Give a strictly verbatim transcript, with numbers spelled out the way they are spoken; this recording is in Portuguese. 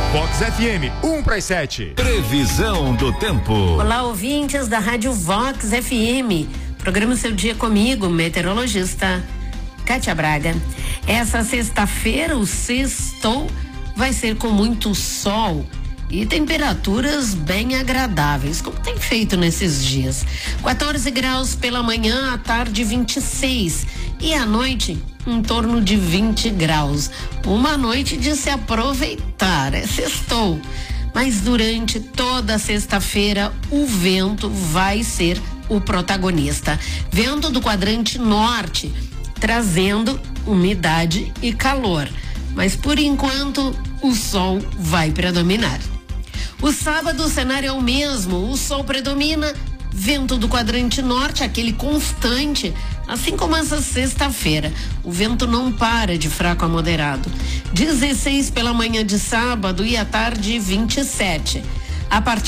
Vox F M, um para as sete. Previsão do tempo. Olá, ouvintes da Rádio Vox F M. Programa Seu Dia comigo, meteorologista Kátia Braga. Essa sexta-feira, o sextou, vai ser com muito sol e temperaturas bem agradáveis, como tem feito nesses dias. quatorze graus pela manhã, à tarde vinte e seis e à noite em torno de vinte graus. Uma noite de se aproveitar, é sextou. Mas durante toda a sexta-feira o vento vai ser o protagonista. Vento do quadrante norte, trazendo umidade e calor. Mas por enquanto o sol vai predominar. O sábado o cenário é o mesmo, o sol predomina, vento do quadrante norte, aquele constante, assim como essa sexta-feira. O vento não para de fraco a moderado. dezesseis pela manhã de sábado e à tarde vinte e sete. A partir